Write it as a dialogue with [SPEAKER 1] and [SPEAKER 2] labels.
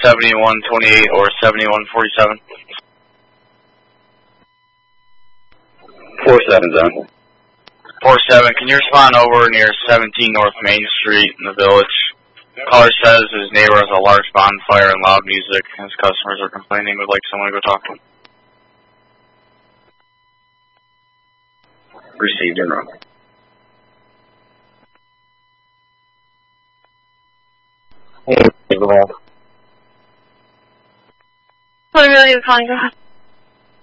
[SPEAKER 1] 7128 or 7147.
[SPEAKER 2] 47 zone.
[SPEAKER 1] 47, can you respond over near 17 North Main Street in the village? Caller says his neighbor has a large bonfire and loud music. His customers are complaining. Would like someone to go talk to him.
[SPEAKER 2] Received in room.
[SPEAKER 3] What are you calling? Go ahead.